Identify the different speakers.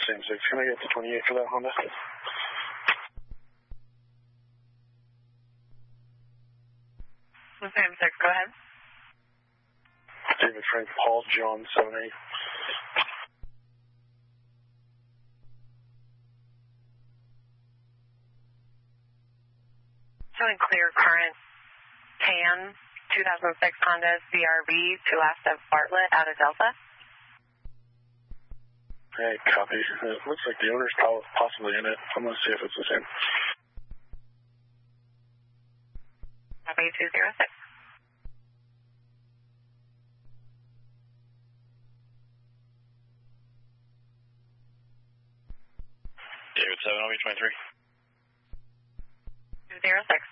Speaker 1: same 6. Can I get to 28 for that Honda?
Speaker 2: Same 6, go ahead.
Speaker 1: David Frank Paul John 78.
Speaker 2: Showing clear current tan 2006 Honda CRV to last of Bartlett out of Delta.
Speaker 1: Hey, copy. It looks like the owner's possibly in it. I'm going to see if it's the same.
Speaker 2: Copy 206.
Speaker 1: David 7, OB 23.
Speaker 2: 206.